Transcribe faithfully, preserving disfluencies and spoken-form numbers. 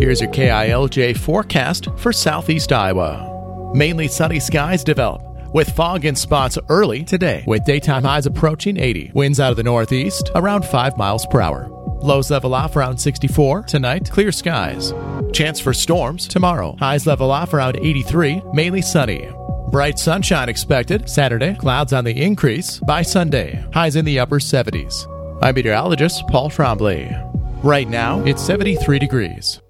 Here's your K I L J forecast for southeast Iowa. Mainly sunny skies develop, with fog in spots early today, with daytime highs approaching eighty. Winds out of the northeast around five miles per hour. Lows level off around sixty-four. Tonight, clear skies. Chance for storms tomorrow. Highs level off around eighty-three, mainly sunny. Bright sunshine expected Saturday. Clouds on the increase by Sunday. Highs in the upper seventies. I'm meteorologist Paul Trombley. Right now, it's seventy-three degrees.